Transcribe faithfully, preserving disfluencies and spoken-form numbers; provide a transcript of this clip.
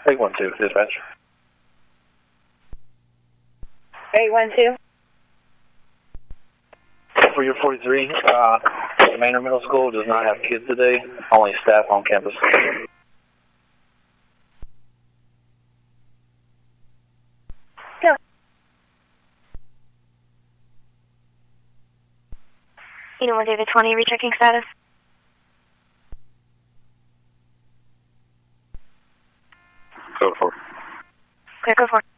eight one two, dispatch. eight one two. For your forty-three, uh, Manor Middle School does not have kids today, only staff on campus. Go. You know, David twenty, rechecking status. Code four. Clear, go for it.